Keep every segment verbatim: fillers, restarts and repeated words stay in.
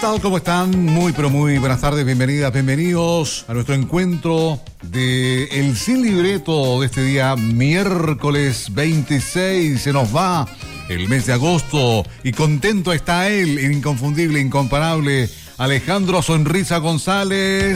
tal? ¿Cómo están? Muy, pero muy buenas tardes, bienvenidas, bienvenidos a nuestro encuentro de El Sin Libreto de este día, miércoles veintiséis. Se nos va el mes de agosto y contento está él, el inconfundible, incomparable Alejandro Sonrisa González.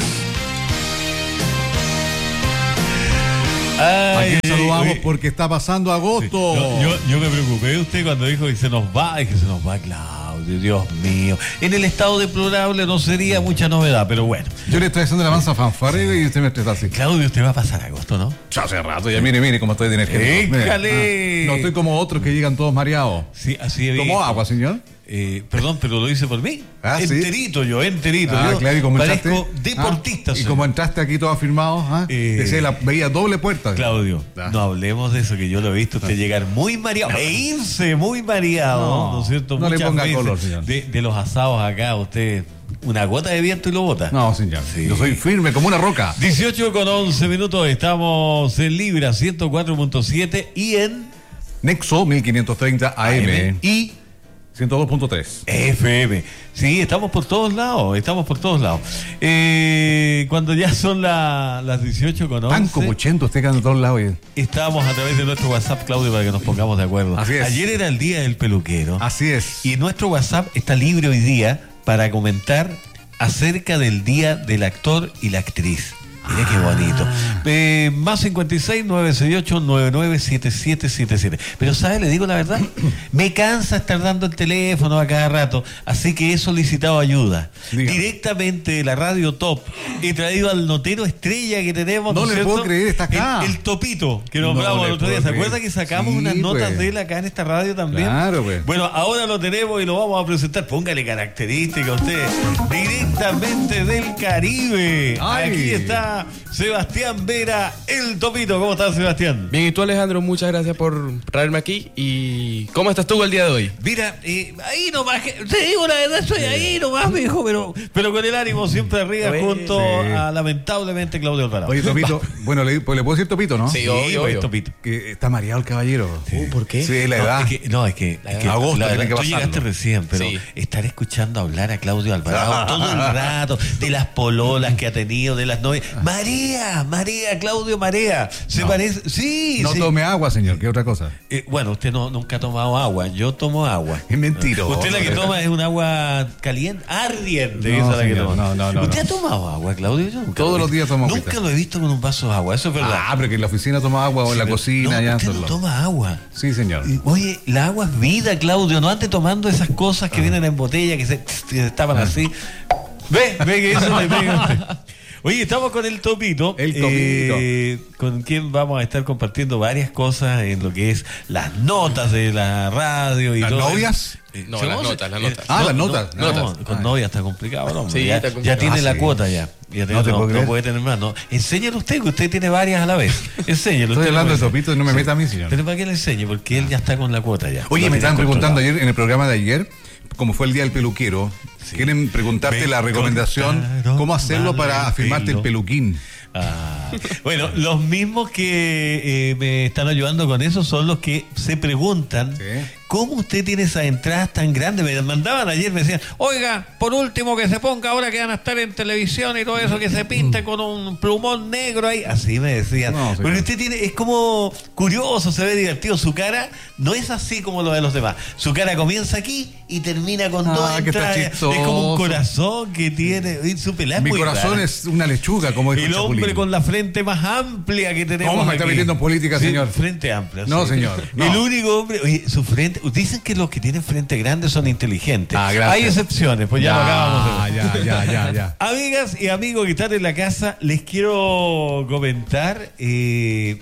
Ay, a quien saludamos oye, porque está pasando agosto. Sí, no, yo, yo me preocupé de usted cuando dijo que se nos va, y que se nos va Claudio, Dios mío. En el estado deplorable no sería mucha novedad, pero bueno. Yo le estoy haciendo la mansa fanfarera y usted me estresa así. Claudio, usted va a pasar agosto, ¿no? Ya hace rato, ya mire, mire cómo estoy de energía. ¡Éjale! Ah, no estoy como otros que llegan todos mareados. Sí, así es. ¿Como agua, señor? Eh, perdón, pero lo hice por mí. Ah, ¿sí? Enterito yo, enterito. Ah, yo claro, y como parezco entraste, deportista. Ah, y como entraste aquí todo afirmado, ¿ah? Eh, Decía, la, veía doble puerta. Claudio, ah. no hablemos de eso, que yo lo he visto usted ah. llegar muy mareado, e irse muy mareado, no, ¿no es cierto? No Muchas le ponga veces color, señor. De, de los asados acá, usted una gota de viento y lo bota. No, señor. Sí. Yo soy firme como una roca. dieciocho con once minutos, estamos en Libra ciento cuatro punto siete y en Nexo mil quinientos treinta A M. A M y ciento dos punto tres F M. Sí, estamos por todos lados, estamos por todos lados. Eh, cuando ya son la, las dieciocho con once. Tan como ochenta, usted queda en todos lados. Estamos a través de nuestro WhatsApp, Claudio, para que nos pongamos de acuerdo. Así es. Ayer era el día del peluquero. Así es. Y nuestro WhatsApp está libre hoy día para comentar acerca del día del actor y la actriz. Mira qué bonito. Eh, más cincuenta y seis, novecientos sesenta y ocho, noventa y nueve, setenta y siete setenta y siete. Pero, ¿sabe? Le digo la verdad, me cansa estar dando el teléfono a cada rato, así que he solicitado ayuda. Diga. Directamente de la Radio Top. He traído al notero estrella que tenemos. No, ¿no le cierto? puedo creer, está acá. El, el Topito, que No nombramos le el otro día. puedo ¿Se acuerda creer. que sacamos Sí, unas notas pues. de él acá en esta radio también? Claro, pues. Bueno, ahora lo tenemos y lo vamos a presentar. Póngale característica a usted. Directamente del Caribe. Ay. Aquí está Sebastián Vera, el Topito. ¿Cómo estás, Sebastián? Bien, y tú, Alejandro, muchas gracias por traerme aquí. ¿Y cómo estás tú el día de hoy? Mira, eh, ahí nomás, que, te digo la verdad, estoy ahí nomás, mi hijo, pero, pero con el ánimo siempre arriba, Oye, junto sí. a, lamentablemente, Claudio Alvarado. Oye, Topito, bueno, le, pues le puedo decir Topito, ¿no? Sí, Sí, obvio, pues, obvio. Topito. Que está mareado el caballero. Uh, ¿por qué? Sí, la No, edad. es que, no, es que, es que Agosto la tiene verdad, que tú pasarlo. llegaste recién, pero Sí. estar escuchando hablar a Claudio Alvarado todo el rato, de las pololas que ha tenido, de las novias. Marea, marea, Claudio marea. Se No. parece, sí, No sí. tome agua, señor, ¿qué otra cosa? Eh, bueno, usted no, nunca ha tomado agua, yo tomo agua. Es mentiroso. Usted la que toma es un agua caliente, ardiente, No, esa es la que señor, toma. no, no, no, ¿Usted no. ha tomado agua, Claudio? Yo nunca Todos lo he los visto. días tomo Nunca agüita. lo he visto con un vaso de agua, eso es verdad. Ah, pero que en la oficina toma agua o en la Sí, pero- cocina, no, ya. usted no solo. toma agua. Sí, señor. Oye, el agua es vida, Claudio. No ande tomando esas cosas que vienen en botella, que se, se destapan así. Ve, ve que eso le pega a usted. Oye, estamos con el Topito. El Topito. eh, con quien vamos a estar compartiendo varias cosas en lo que es las notas de la radio y ¿Las todo. novias? Eh, No, ¿se las conoce? notas, las Eh, notas. Ah, no, las no, notas. No, Notas. con Ah. novia está complicado, ¿no? Sí, ya, está ya complicado. tiene Ah, la sí. cuota ya. Ya No te no, puedo no creer. puede tener más. No. Enséñale usted, que usted tiene varias a la vez. Enséñale. Estoy usted hablando de puede- Topito y no me meta a mí, señor. Pero para que le enseñe, porque él ya está con la cuota ya. Oye, Lo me tiene estaban preguntando controlado. ayer en el programa de ayer, como fue el día del peluquero, Sí. quieren preguntarte Me la recomendación, cortaron cómo hacerlo mal para el afirmarte pelo. el peluquín. Ah, bueno, los mismos que eh, me están ayudando con eso son los que se preguntan Sí. cómo usted tiene esas entradas tan grandes. Me mandaban ayer, me decían, oiga, por último que se ponga ahora que van a estar en televisión y todo eso, que se pinte con un plumón negro ahí. Así me decían. No, señor. Porque usted tiene, es como curioso, se ve divertido. Su cara no es así como lo de los demás. Su cara comienza aquí y termina con Ah, dos que está entradas. Es chistoso. como un corazón que tiene. y Su pelada es Mi muy corazón rara. es una lechuga, como dijo El Chapulín. hombre con la frente más amplia que tenemos. ¿Cómo me está aquí. metiendo en política, Sí, señor? Frente amplia. No, sí. señor, no. El único hombre. Oye, su frente. Dicen que los que tienen frente grande son inteligentes. Ah, gracias. Hay excepciones, pues ya, lo acabamos Ah, de ver. ya, ya, ya, ya. Amigas y amigos que están en la casa, les quiero comentar eh,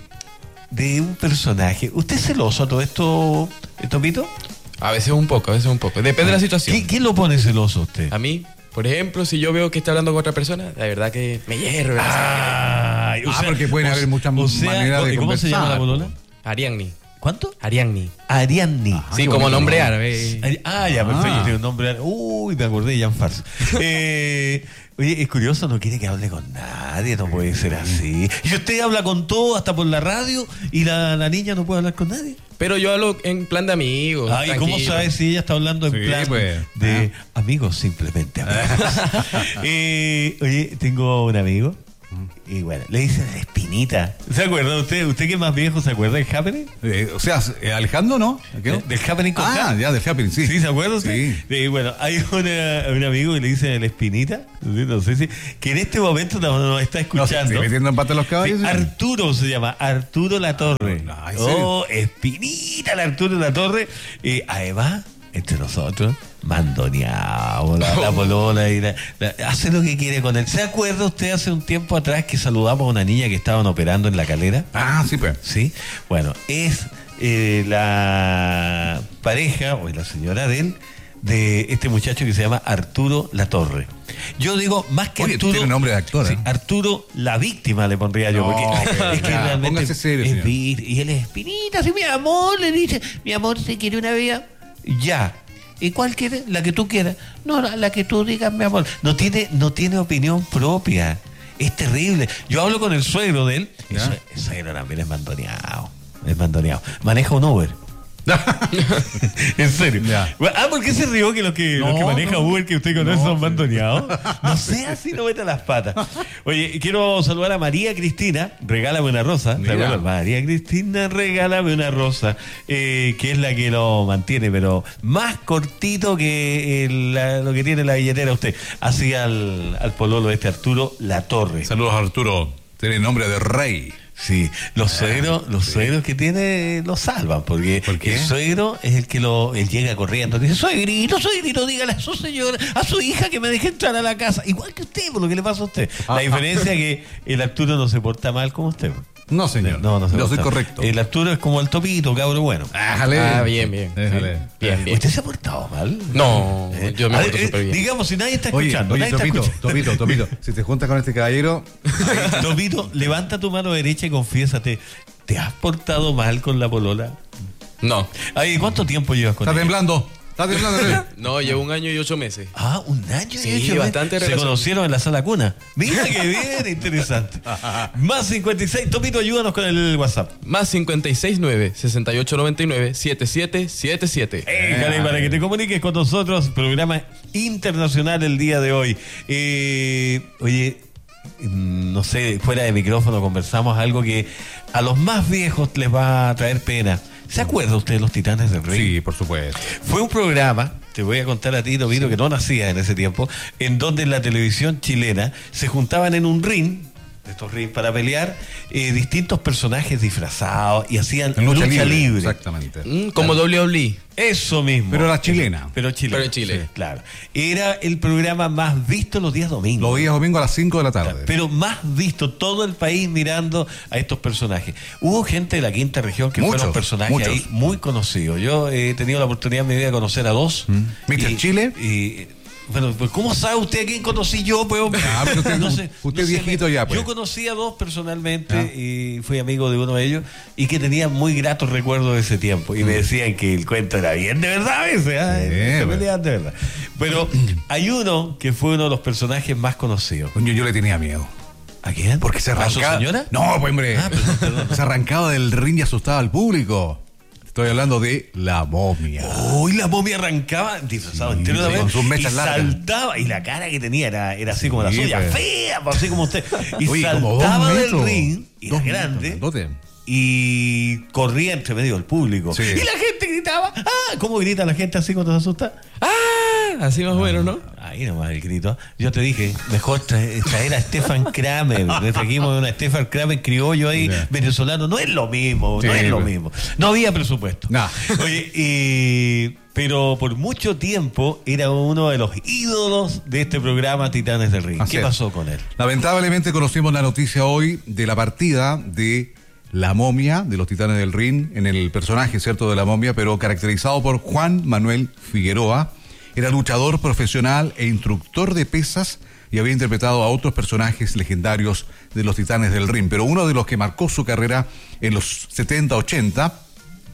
de un personaje. ¿Usted es celoso a todo esto, Topito? A veces un poco, a veces un poco. Depende de la situación. ¿Qué, ¿Quién lo pone celoso a usted? A mí, por ejemplo, si yo veo que está hablando con otra persona, la verdad que me hierro. Ay, Ah, porque pueden haber muchas o sea, maneras de ¿y ¿Cómo se llama la conversar. polola? Ariadne. ¿Cuánto? Ariadne. Ariadne. Sí, qué como bonito, nombre ¿no? árabe. Ari- Ah, ya, perfecto. Ah. Tiene un nombre árabe. Uy, me acordé de Jan Fars. eh, oye, es curioso, no quiere que hable con nadie, no puede ser así. Y usted habla con todo, hasta por la radio, y la, la niña no puede hablar con nadie. Pero yo hablo en plan de amigos. Ay, ¿cómo tranquilo. sabes si ella está hablando en Sí, plan pues. de amigos simplemente? Amigos. Eh, oye, tengo un amigo. Y bueno, le dicen la espinita. ¿Se acuerda usted? ¿Usted que es más viejo se acuerda del Happening? Eh, o sea, eh, Alejandro, ¿no? ¿Qué? ¿Eh? ¿Del Happening con Ah, K? ya, del Happening, sí. ¿Sí se acuerda usted? Sí. Eh, bueno, hay una- un amigo que le dicen la espinita, no sé si, que en este momento nos, nos está No, escuchando. sí, metiendo en pata a los caballos. Sí, ¿sí? Arturo se llama, Arturo Latorre. Ah, ¿en serio? Oh, espinita el Arturo Latorre. Eh, además, entre nosotros, mandoneado, la, la polola y la- la- hace lo que quiere con él. ¿Se acuerda usted hace un tiempo atrás que saludamos a una niña que estaban operando en La Calera? Ah, sí, pues. Sí, bueno, es eh, la pareja o es la señora de él, de este muchacho que se llama Arturo Latorre. Yo digo, más que Oye, Arturo. tiene nombre de actor, sí, ¿eh? Arturo la víctima le pondría yo, No, porque pero es que ya, realmente póngase serio, es señor. vi- y él es espinita, así mi amor, le dice, mi amor, ¿se quiere una vida? Ya. ¿Y cuál quiere? La que tú quieras. No, la, la que tú digas, mi amor. No tiene, no tiene opinión propia. Es terrible. Yo hablo con el suegro de él. El, ¿Ya? sue- el suegro también es mandoneado. Es mandoneado. Maneja un Uber. En serio. Ya. Ah, ¿por qué se rió que los que, No, los que manejan no. Uber que usted conoce No, son sí. mandoneados? No sea así, no meta las patas. Oye, quiero saludar a María Cristina, regálame una rosa. ¿Te Mira. acuerdas? María Cristina, regálame una rosa, eh, que es la que lo mantiene, pero más cortito que el- la- lo que tiene la billetera usted. Así al, al pololo este Arturo Latorre. Saludos, Arturo. Tiene nombre de rey. Sí, los suegros, los suegros que tiene lo salvan, porque ¿Por qué? el suegro es el que lo, él llega corriendo, dice, suegrito, suegrito, dígale a su señora, a su hija que me deje entrar a la casa, igual que usted, por lo que le pasa a usted. La diferencia es que el Arturo no se porta mal como usted. No, señor. No, no se Yo porta soy mal. correcto. El Arturo es como el topito, cabro bueno. Déjale. Ah, bien, bien. Déjale. Bien, bien. ¿Usted se ha portado mal? No, ¿Eh? yo me A porto ver, eh, súper bien. Digamos, si nadie está Oye, escuchando, oye, nadie está Topito, escuchando. Topito, Topito, si te juntas con este caballero, Topito, levanta tu mano derecha y confiésate. ¿Te has portado mal con la polola? No. Ay, ¿cuánto tiempo llevas con está ella? temblando. Está temblando. ¿eh? No, llevo un año y ocho meses. Ah, un año Sí, y ocho meses. bastante Se relación. conocieron en la sala cuna. Mira qué bien, interesante. Más cincuenta y seis, Topito, ayúdanos con el WhatsApp. Más cincuenta y seis nueve, sesenta y ocho noventa y nueve, setenta y siete setenta y siete. Déjale para que te comuniques con nosotros, programa internacional el día de hoy. Eh, oye, mm, no sé, fuera de micrófono conversamos algo que a los más viejos les va a traer pena. ¿Se acuerda usted de los Titanes del Ring? Sí, por supuesto. Fue un programa, te voy a contar a ti, Topito, que no nacía en ese tiempo, en donde en la televisión chilena se juntaban en un ring, estos rings para pelear, eh, distintos personajes disfrazados y hacían En lucha, lucha libre. libre. Exactamente. Mm, como doble doble E. Eso mismo. Pero la chilena. Pero Chile. Pero en Chile. Sí, claro. Era el programa más visto los días domingos. Los días domingos a las cinco de la tarde. Pero más visto, todo el país mirando a estos personajes. Hubo gente de la quinta región que Muchos, fueron personajes muchos. ahí muy conocidos. Yo he tenido la oportunidad en mi vida de conocer a dos. ¿míster Y- Chile? Y, bueno, pues ¿cómo sabe usted a quién conocí yo? Pues, hombre? Ah, pero usted- no sé, usted no sé, viejito ya, pues. Yo conocí a dos personalmente Ah. y fui amigo de uno de ellos y que tenía muy gratos recuerdos de ese tiempo. Y me decían que el cuento era bien de verdad a veces. ¿ah? Sí, Se pues. peleaban de verdad. Pero hay uno que fue uno de los personajes más conocidos. Coño, yo le tenía miedo. ¿A quién? Porque se ¿A su arrancaba. señora? No, pues hombre. Ah, perdón, perdón. Se arrancaba del ring y asustaba al público. Estoy hablando de la momia. Uy, la momia arrancaba disfrazado Sí, entero de sí, vez, con sus mechas y largas. saltaba y la cara que tenía era, era así como la Sí, suya, pues. fea, pues, así como usted. Y Oye, como dos saltaba del metros. ring, y era Dos metros, grande, grandote. y corría entre medio del público. Sí. Y la gente gritaba, ¡ah! ¿Cómo grita la gente así cuando se asusta? ¡Ah! Así más o menos, ¿no? Ahí nomás el grito. Yo te dije, mejor traer, traer a Stefan Kramer. Le trajimos una Stefan Kramer criollo ahí, Ya. venezolano. No es lo mismo, no Sí, es lo pues. mismo. No había presupuesto. Nah. Oye, y- pero por mucho tiempo era uno de los ídolos de este programa Titanes del Ring. Así ¿Qué es. pasó con él? Lamentablemente conocimos la noticia hoy de la partida de la momia de los Titanes del Ring, en el personaje, ¿cierto?, de la momia, pero caracterizado por Juan Manuel Figueroa. Era luchador profesional e instructor de pesas y había interpretado a otros personajes legendarios de los Titanes del Ring. Pero uno de los que marcó su carrera en los setenta, ochenta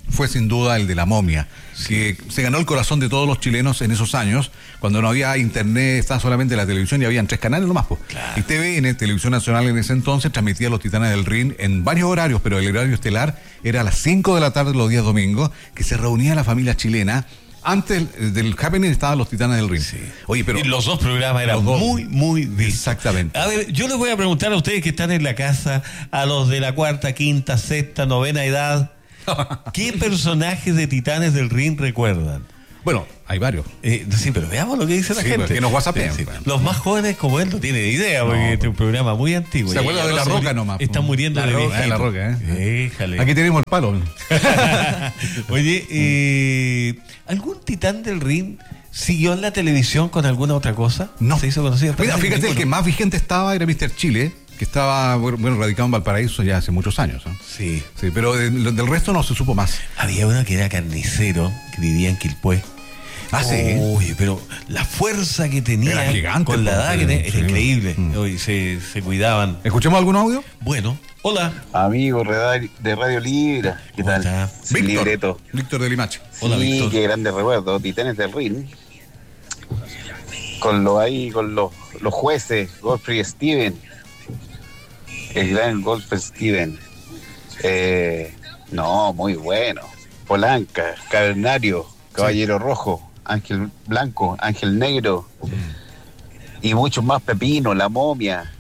fue sin duda el de La Momia, que se ganó el corazón de todos los chilenos en esos años, cuando no había internet, estaba solamente la televisión y habían tres canales nomás. Pues. Claro. Y T V N, Televisión Nacional en ese entonces, transmitía Los Titanes del Ring en varios horarios, pero el horario estelar era a las cinco de la tarde los días domingos, que se reunía la familia chilena. Antes del Happening estaban Los Titanes del Ring. Sí. Oye, pero y los dos programas eran dos. muy, muy vistos. Exactamente. A ver, yo les voy a preguntar a ustedes que están en la casa, a los de la cuarta, quinta, sexta, novena edad, ¿qué personajes de Titanes del Ring recuerdan? Bueno, hay varios. Eh, sí, pero veamos lo que dice la Sí, gente. pues, que nos whatsapeen, Sí, sí. pues. Los más jóvenes como él no tienen idea, porque No, este es pues. un programa muy antiguo. Se acuerda Ya de no La se Roca muri- nomás, Están pues. muriendo La de Roca, viejito. eh, La Roca, ¿eh? Déjale. Aquí tenemos el palo. Oye, eh, ¿algún Titán del Ring siguió en la televisión con alguna otra cosa? No. ¿Se hizo conocido? Mira, Parece que fíjate, el que ninguno. más vigente estaba era míster Chile, que estaba, bueno, radicado en Valparaíso ya hace muchos años. ¿no? Sí. Sí, pero de- del resto no se supo más. Había uno que era carnicero, que vivía en Quilpué. Ah, sí. Oye, pero la fuerza que tenía Era gigante, con la pues, edad sí, que tenía, era sí. increíble. Mm. Oye, se, se cuidaban. ¿Escuchemos algún audio? Bueno, hola. Amigo de Radio Libre, ¿qué ¿Cómo tal? está? Sin libreto. Víctor de Limache. Hola, Sí, Víctor. qué grandes recuerdos, Titanes del Ring. Con los ahí, con los, los jueces, Godfrey Steven. El gran Godfrey Steven. Eh, no, muy bueno. Polanca, Cavernario, Caballero Rojo, Ángel Blanco, Ángel Negro. Y muchos más, Pepino, La Momia,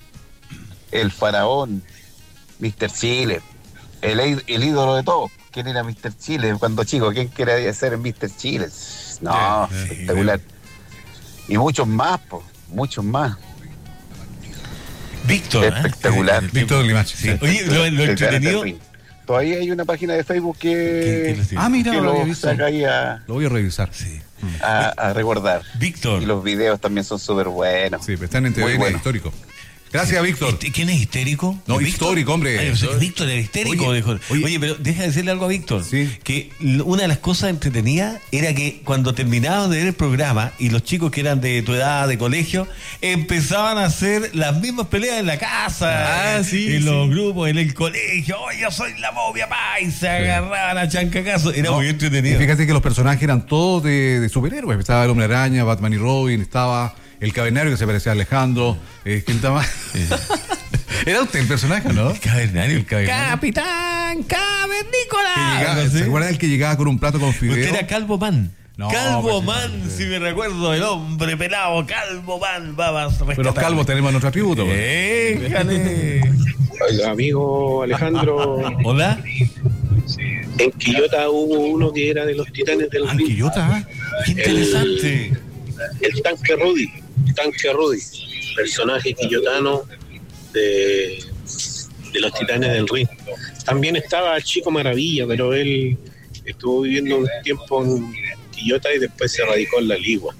El Faraón, míster Chile, el, el ídolo de todos. ¿Quién era míster Chile cuando chico? ¿Quién quería ser míster Chile? No, Sí, sí, espectacular. Y muchos más, po, muchos más. Víctor. ¿eh? Espectacular. El- el- Víctor de Limache. Sí. Sí. Oye, lo, lo El entretenido. Ring. Todavía hay una página de Facebook ¿Qué- qué que, les digo? Ah, mira, que no lo había lo visto. saca ahí a, Lo voy a revisar. Sí. a, a recordar. Víctor. Y los videos también son súper buenos. Sí, pero están en T V Muy N bueno. histórico. Gracias, Víctor. Este- ¿Quién es histérico? No, ¿Víctor? histórico, hombre. Ay, yo sé que Víctor era histérico. Oye, dijo. oye. Oye, pero deja de decirle algo a Víctor. Sí. Que l- una de las cosas entretenidas era que cuando terminábamos de ver el programa y los chicos que eran de tu edad, de colegio, empezaban a hacer las mismas peleas en la casa, Ah, en, sí, en sí. los grupos, en el colegio. Oye, yo soy la Momia, pa, y se agarraban a chancacazo. Era No, muy y entretenido. fíjate que los personajes eran todos de, de superhéroes. Estaba el Hombre Araña, Batman y Robin, estaba el Cavernario que se parecía a Alejandro. Eh, ¿Quién estaba? Era usted el personaje, ¿no? El cavernario. El cavernario. Capitán Que Cavernícola. llegaba- Algo así. ¿Se acuerdan el que llegaba con un plato con fideo? Usted era Calvo Man. No, Calvo pues, Man, sí. si me recuerdo, el hombre pelado, Calvo Man, babas. Pero los calvos tenemos nuestro atributo. pues. Déjale. Oiga, amigo Alejandro, Hola. en Quillota hubo uno que era de los Titanes del Ring, Anquillota, ¿eh? Qué interesante. el Tanque Rudy, Tanque Rudy, personaje quillotano de, de los Titanes del Ring. También estaba Chico Maravilla, pero él estuvo viviendo un tiempo en Quillota y después se radicó en La Ligua.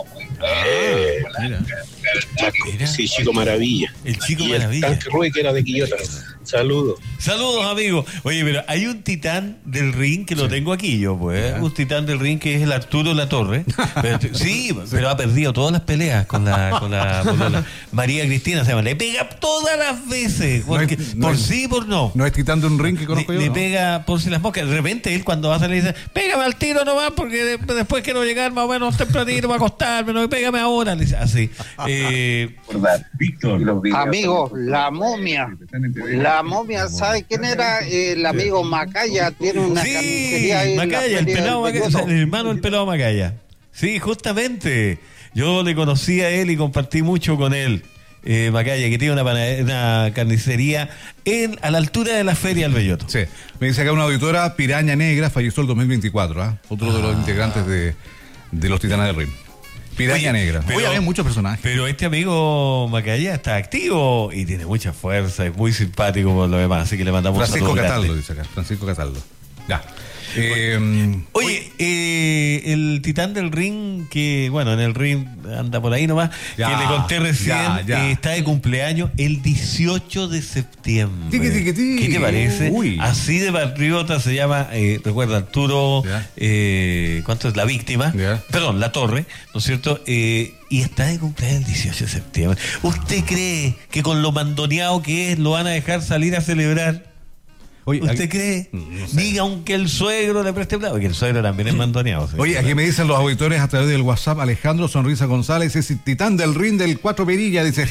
Eh, Mira. Mira. sí, Chico Maravilla. El Chico y Maravilla. El Tanque Rudy que era de Quillota. Saludos. Saludos, amigos. Oye, pero hay un titán del ring que lo tengo aquí yo, pues. Un titán del ring que es el Arturo Latorre. Pero, sí, pero ha perdido todas las peleas con la, con la, con la- María Cristina. Se llama. Le pega todas las veces. Porque, No es- no por es- sí y por no. No es Titán de un ring que conozco le, yo. le ¿no? pega por si las moscas. De repente él cuando va a salir dice, pégame al tiro nomás porque de- después quiero llegar más o menos tempranito para acostarme, no, pégame ahora. Le dice así. Eh, Recordar. Víctor. Y los videos Amigo, también. la momia. La momia, ¿sabe quién era? El amigo Macaya. Tiene una Sí, carnicería ahí en la Macaya, el feria pelado del Macaya, o sea, Belloto. el hermano del pelado Macaya. Sí, justamente. Yo le conocí a él y compartí mucho con él. Eh, Macaya, que tiene una, pana- una carnicería en, a la altura de la feria del Belloto. Sí, me dice acá una auditora, Piraña Negra, falleció el dos mil veinticuatro, ¿ah? Otro de los integrantes de, de los Titanes del Ring. Piraña Oye, Negra. pero- Hoy había muchos personajes. Pero este amigo Macaya está activo y tiene mucha fuerza, es muy simpático por lo demás, así que le mandamos un Francisco saludo Cataldo, grande. dice acá. Francisco Cataldo. Ya. Eh, Oye, eh, el titán del ring, que bueno, en el ring anda por ahí nomás, Ya, que le conté recién, ya, ya. eh, está de cumpleaños el dieciocho de septiembre. Tiqui, tiqui, tiqui. ¿Qué te parece? Uy. Así de patriota se llama, eh, recuerda, Arturo, Ya. eh, ¿cuánto es? La víctima, Ya. perdón, La Torre, ¿no es cierto? Eh, y está de cumpleaños el dieciocho de septiembre. ¿Usted cree que con lo mandoneado que es lo van a dejar salir a celebrar? Oye, ¿Usted aquí- cree? No sé. Diga aunque el suegro le preste plata, porque el suegro también es mandoneado. ¿sí? Oye, aquí me dicen los auditores a través del WhatsApp, Alejandro Sonrisa González es el titán del ring del Cuatro Perilla, dice.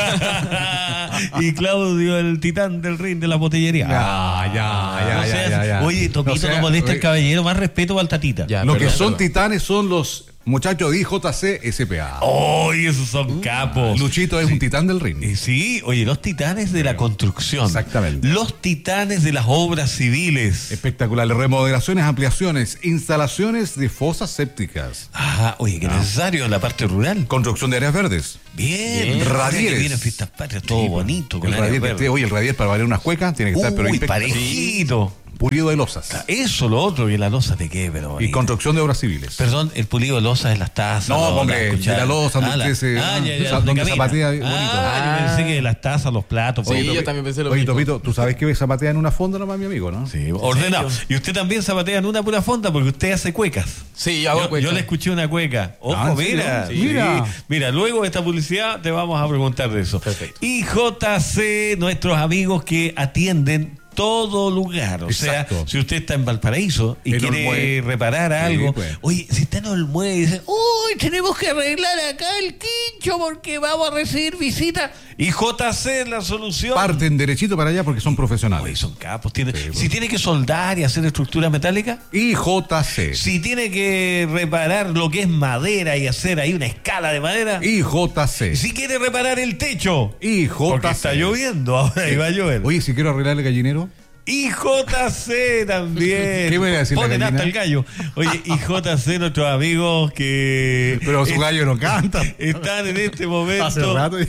Y Claudio, el titán del ring de la botillería. Ya, ya, ya, No ya, seas- ya, ya. Oye, Topito, No no, sea- molesta el oye. caballero, más respeto para el tatita. Ya. Lo que perdón, son perdón. titanes son los muchachos de I J C S P A. Oye, esos son capos. Luchito es un titán del ring. Eh, Sí, oye, los titanes de la construcción. Exactamente. Los titanes de las obras civiles. Espectacular. Remodelaciones, ampliaciones, instalaciones de fosas sépticas, Ah, oye, qué necesario en la parte rural. construcción de áreas verdes. Bien, Bien. ahora que Radieres. vienen fiestas patrias, todo Sí, bonito. Con El áreas radier, verdes. oye, el radier para valer unas cuecas tiene que estar, pero Uy, impecable. parejito. Pulido de losas. Eso, lo otro, que la losa te quede, pero Y bonito. construcción de obras civiles. Perdón, el pulido de losa es las tazas. No, los- hombre, las de cucharas. la losa, donde Ah, la- usted se- ah, ya, ya, donde donde camina. zapatea bonito. Ah, yo pensé que las tazas, los platos. Sí, bonito. yo también pensé lo Oye, mismo. Topito, tú sabes que zapatea en una fonda nomás, mi amigo, ¿no? Sí, ordenado. Y usted también zapatea en una pura fonda porque usted hace cuecas. Sí, yo hago Yo, cueca. yo le escuché una cueca. Ojo, Ah, ¿en serio? mira. Sí. Mira. Mira, luego de esta publicidad te vamos a preguntar de eso. Perfecto. Y J C, nuestros amigos que atienden todo lugar. O Exacto. sea, si usted está en Valparaíso y En quiere Olmué. reparar Sí, algo, pues. oye, si está en Olmué y dice, uy, tenemos que arreglar acá el quincho porque vamos a recibir visitas. Y J C es la solución. Parten derechito para allá porque son Oye, profesionales. son capos. Tiene, Sí, pues. si tiene que soldar y hacer estructura metálica, I J C. si tiene que reparar lo que es madera y hacer ahí una escala de madera, I J C. si quiere reparar el techo, I porque J está C. lloviendo ahora y va a llover. Oye, si quiero arreglar el gallinero. Y J C también. ¿Qué me iba a decir la Ponen gallina? hasta el gallo. Oye, y J C, nuestros amigos que Pero su es- gallo no canta. están en este momento. Hace rato.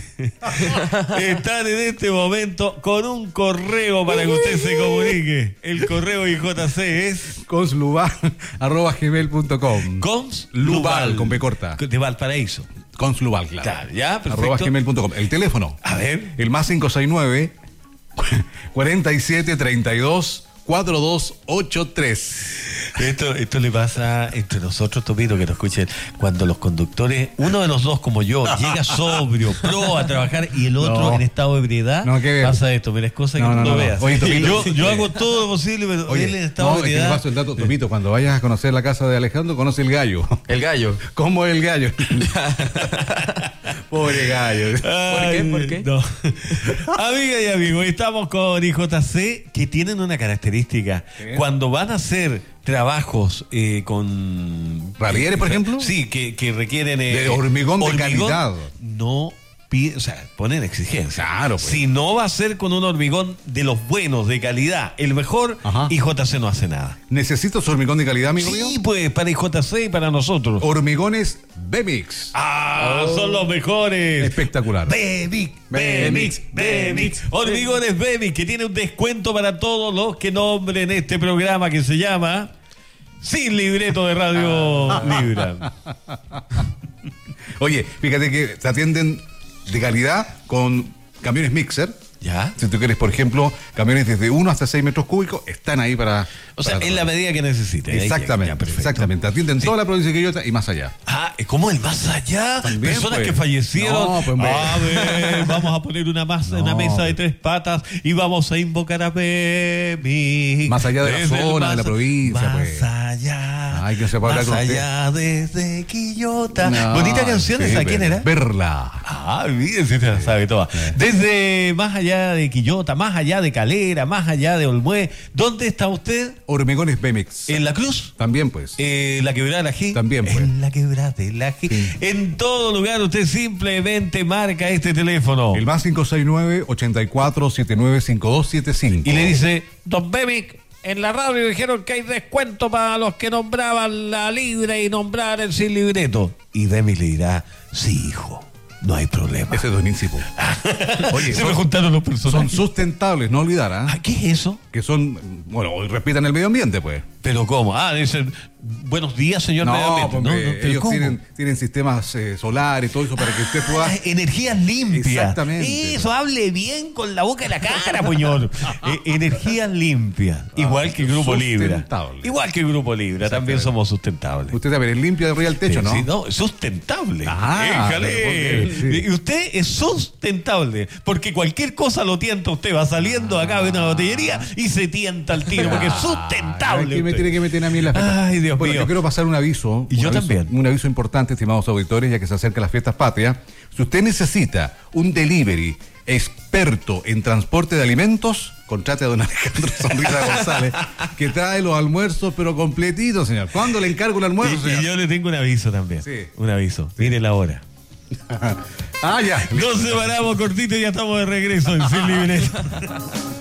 Están en este momento con un correo para que usted se comunique. El correo I J C es Conslubal arroba gmail punto com. Cons Lubal, con B corta. de Valparaíso. Conslubal, claro. Claro, ya, perfecto. Arroba gmail punto com. El teléfono. A ver. El más cinco seis nueve cuarenta y siete treinta y dos cuarenta y dos ochenta y tres. Esto, esto le pasa entre nosotros, Topito, que nos escuchen, cuando los conductores, uno de los dos como yo, llega sobrio, pro a trabajar y el otro No. en estado de ebriedad, No, ¿qué? pasa esto, mira, es cosa que No, no, no, lo no, no. veas. Oye, Topito. yo, yo hago todo lo posible, pero Oye, él en estado no, de es que te ebriedad. paso el dato, Topito, cuando vayas a conocer la casa de Alejandro, conoce el gallo. El gallo. ¿Cómo es el gallo? Pobre gallo. Ay, ¿Por qué? no. Amigas y amigos, estamos con I J C que tienen una característica. ¿Qué? Cuando van a hacer trabajos eh, con... ¿Radieres, por ejemplo? Sí, que, que requieren... eh, De hormigón de calidad. No pide, o sea, ponen exigencia. Claro, pues. Si no va a ser con un hormigón de los buenos, de calidad, el mejor, Ajá. I J C no hace nada. ¿Necesito su hormigón de calidad, amigo Sí, mío? pues, para I J C y para nosotros. Hormigones B-Mix. Ah, son los mejores. Espectacular. B-Mix, B-Mix, B-Mix. Hormigones B-Mix, que tiene un descuento para todos los que nombren este programa que se llama Sin Libreto de Radio Libra. Oye, fíjate que te atienden de calidad con camiones mixer. ¿Ya? Si tú quieres, por ejemplo, camiones desde uno hasta seis metros cúbicos, están ahí para... O sea, para en la todo. medida que necesite. Ahí Exactamente, llega, ya, perfecto. exactamente. Atienden toda la provincia de Quillota y más allá. Ah, ¿cómo el más allá? También, Personas pues. que fallecieron. No, pues, hombre. A ver, vamos a poner una, masa, No. una mesa de tres patas y vamos a invocar a Bemi. Más allá de la Desde el zona, de la provincia, Más pues. allá. Ay, que se puede Más hablar con allá desde Quillota. No, Bonita canción sí, esa. ¿Quién ver- era? Verla. Ah, miren, si te la sabe toda. Desde más allá de Quillota, más allá de Calera, más allá de Olmué. ¿Dónde está usted? Hormigones B-Mix. ¿En La Cruz? También, pues. Eh, la quebrada de la G. También, pues. En la quebrada de la G. Sí. En todo lugar usted simplemente marca este teléfono. El más cinco seis nueve ochenta y cuatro setenta y nueve cincuenta y dos setenta y cinco. Y le dice, Don Bemic, en la radio dijeron que hay descuento para los que nombraban la libre y nombrar el sin libreto. Y Bemic le dirá, sí, hijo, no hay problema. Ese es buenísimo. Oye, Se me son, juntaron los son personajes. sustentables, no olvidar, ¿ah? Ah, ¿qué es eso? Que son, bueno, respetan el medio ambiente, pues. ¿Pero cómo? Ah, dicen, buenos días, señor. No, Medio Ambiente. hombre, No, no, ¿pero ellos cómo? tienen, tienen sistemas eh, solares, todo eso para que usted pueda... Ah, energías limpias. Exactamente. Eso, hable bien con la boca y la cara, puñor. Eh, energías limpias. Igual que el Grupo Libra. Sustentable. Igual que el Grupo Libra. También somos sustentables. Usted también es limpio de arriba al techo, Sí, ¿no? sí, no, sustentable. Ah, Éjale. pero, sí. Y usted es sustentable, porque cualquier cosa lo tienta usted. Va saliendo acá de una botellería y se tienta al tiro, porque es sustentable. ¿Qué me usted. tiene que meter a mí en la fiesta? Ay, Dios bueno, mío. yo quiero pasar un aviso. Y un yo aviso- también. Un aviso importante, estimados auditores, ya que se acercan las fiestas patrias. Si usted necesita un delivery experto en transporte de alimentos, contrate a don Alejandro Sonrisa González, que trae los almuerzos, pero completitos, señor. ¿Cuándo le encargo el almuerzo, Y, y señor? yo le tengo un aviso también. Sí. Un aviso. Mire la hora. Ah, ya. Nos separamos cortito y ya estamos de regreso en Sin Libreto.